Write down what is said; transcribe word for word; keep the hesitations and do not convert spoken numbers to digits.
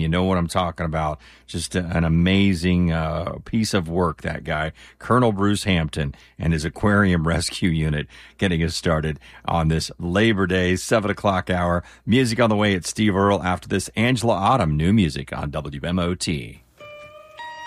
You know what I'm talking about. Just a, an amazing uh, piece of work, that guy, Colonel Bruce Hampton and his aquarium rescue unit, getting us started on this Labor Day, seven o'clock hour. Music on the way at Steve Earle. After this, Angela Autumn, new music on W M O T.